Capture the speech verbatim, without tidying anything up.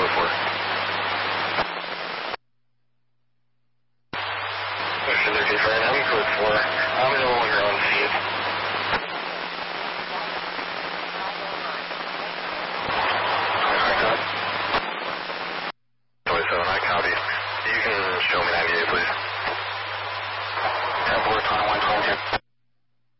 code four. Ocean thirteen for N M, code four. I'm in the one ground, see it.